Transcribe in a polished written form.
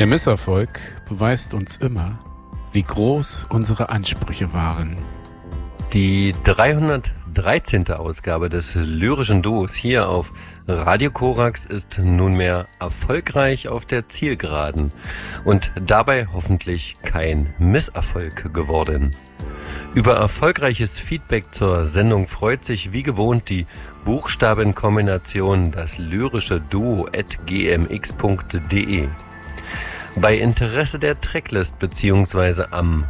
Der Misserfolg beweist uns immer, wie groß unsere Ansprüche waren. Die 313. Ausgabe des lyrischen Duos hier auf Radio Korax ist nunmehr erfolgreich auf der Zielgeraden und dabei hoffentlich kein Misserfolg geworden. Über erfolgreiches Feedback zur Sendung freut sich wie gewohnt die Buchstabenkombination das lyrische Duo@gmx.de. Bei Interesse der Tracklist bzw. am